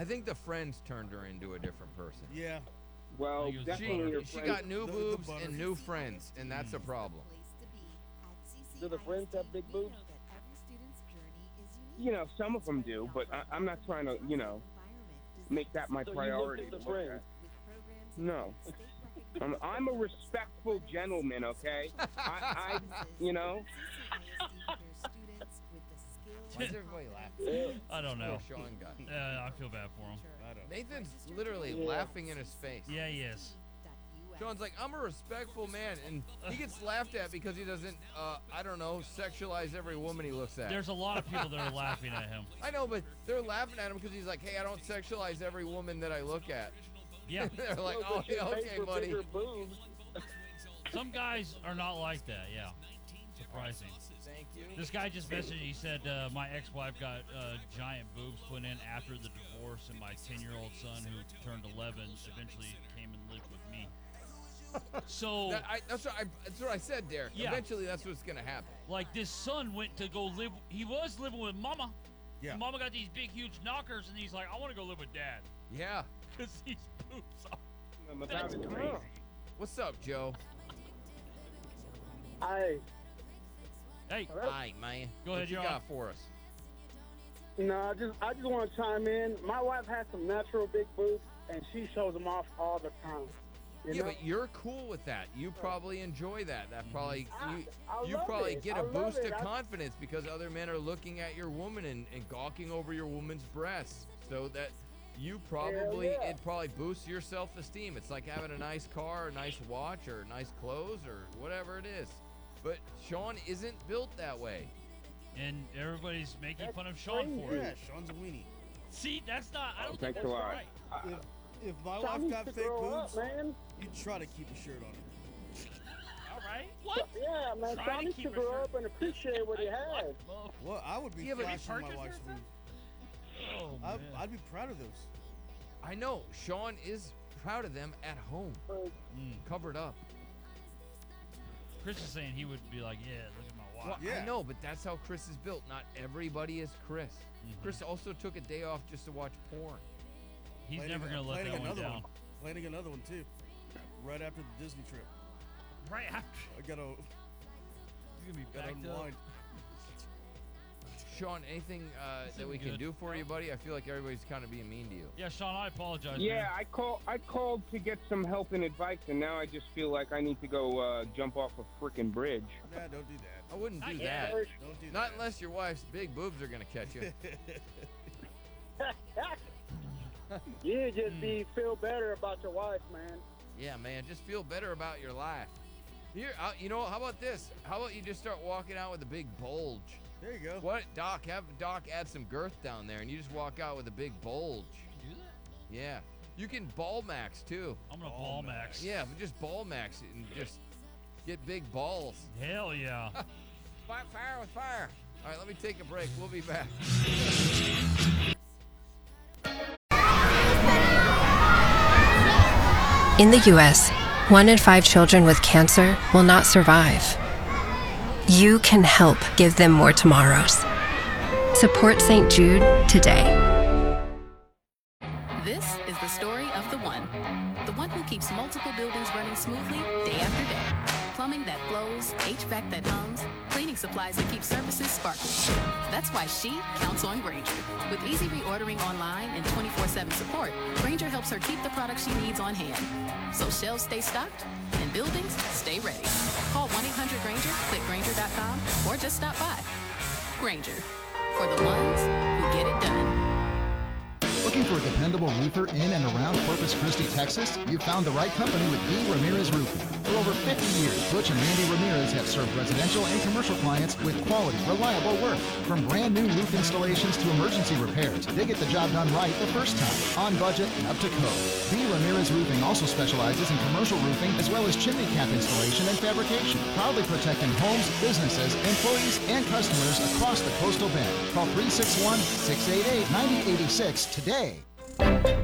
I think the friends turned her into a different person. Yeah. Well, Like it was definitely your She friends. got new The boobs butter. and new friends, and that's a problem. Do the friends have big boobs? You know, some of them do, but I'm not trying to, make that my So you priority. looked at the to look friends? at. No. I'm a respectful gentleman, okay? I Why is everybody laughing? I don't know. Poor Sean got. I feel bad for him. I don't. Nathan's literally laughing in his face. Yeah, he is. Sean's like, I'm a respectful man, and he gets laughed at because he doesn't, I don't know, sexualize every woman he looks at. There's a lot of people that are laughing at him. I know, but they're laughing at him because he's like, hey, I don't sexualize every woman that I look at. Yeah. They're like, Well, oh, but she yeah, paid okay, for buddy. bigger boobs. Some guys are not like that. Yeah. Surprising. Thank you. This guy just messaged. He said my ex-wife got giant boobs put in after the divorce, and my 10-year-old son, who turned 11, eventually came and lived with me. So, That's what I said, Derek. Yeah. Eventually, that's what's going to happen. like, this son went to go live. He was living with mama. Yeah. Mama got these big, huge knockers, and he's like, I want to go live with dad Yeah. because these boobs are. I'm about That's to come crazy. up. What's up, Joe? I Hey, Hi, man. Go what ahead, you you're got on. for us? no, I just want to chime in. My wife has some natural big boobs, and she shows them off all the time. You Yeah, know? but you're cool with that. You probably enjoy that. That probably I you love probably it. get I a love boost it. of I- confidence because other men are looking at your woman and gawking over your woman's breasts. So that you probably yeah. it probably boosts your self-esteem. It's like having a nice car, a nice watch, or nice clothes, or whatever it is. But Sean isn't built that way. and everybody's making That's fun of Sean for Yeah, it. Sean's a weenie. See, that's not. I don't think Thanks a that's lot. right. If my Sean wife needs got to fake grow boobs, up, man. you try to keep a shirt on her. All right. What? Yeah, man. Try Sean to needs to keep a grow shirt. up and appreciate what he has. Well, I would be Yeah, but he flashing my purchased wife's her boobs. Oh man. I'd be proud of those. I know Sean is proud of them at home, covered up. Chris is saying he would be like, yeah, look at my Well, wife. Yeah. I know, but that's how Chris is built. Not everybody is Chris. Chris also took a day off just to watch porn. He's Planning- never gonna let planning that one another down. Planning another one too. Right after the Disney trip. Right after. I gotta You're gonna be backed up. unwind. Sean, anything that we can good. do for you, buddy? I feel like everybody's kind of being mean to you. Yeah, Sean, I apologize. Yeah, man. I called to get some help and advice, and now I just feel like I need to go jump off a freaking bridge. Nah, don't do that. I wouldn't do Not that. yet. Don't do Not that. unless your wife's big boobs are gonna catch you. You just feel better about your wife, man. Yeah, man, just feel better about your life. Here, you know, how about this? How about you just start walking out with a big bulge? There you go. What, Doc? Have Doc add some girth down there, and you just walk out with a big bulge. Do that? Yeah, you can ball max too. I'm gonna Ball ball max. Yeah, but just ball max it and just get big balls. Hell yeah. Fight fire with fire. All right, let me take a break. We'll be back. In the U.S., 1 in 5 children with cancer will not survive. You can help give them more tomorrows. Support St. Jude today. This is the story of the one who keeps multiple buildings running smoothly day after day. Plumbing that flows, HVAC that hums, cleaning supplies that keep surfaces sparkling. That's why she counts on Grainger. With easy reordering online and 24/7 support, Grainger helps her keep the products she needs on hand. So shelves stay stocked and buildings stay ready. Call 1-800-GRAINGER, click Grainger.com, or just stop by. Grainger, for the ones who get it done. Looking for a dependable roofer in and around Corpus Christi, Texas? You found the right company with B. Ramirez Roofing. For over 50 years, Butch and Randy Ramirez have served residential and commercial clients with quality, reliable work. From brand new roof installations to emergency repairs, they get the job done right the first time, on budget and up to code. B. Ramirez Roofing also specializes in commercial roofing as well as chimney cap installation and fabrication, proudly protecting homes, businesses, employees, and customers across the coastal bend. Call 361-688-9086 today.